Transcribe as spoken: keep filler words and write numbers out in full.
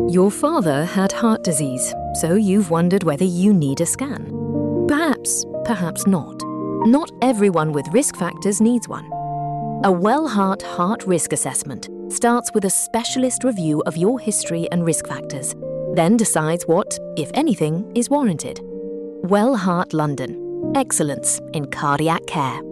Your father had heart disease, so you've wondered whether you need a scan. Perhaps, perhaps not. Not everyone with risk factors needs one. A Wellheart Heart Risk Assessment starts with a specialist review of your history and risk factors, then decides what, if anything, is warranted. Wellheart London. Excellence in cardiac care.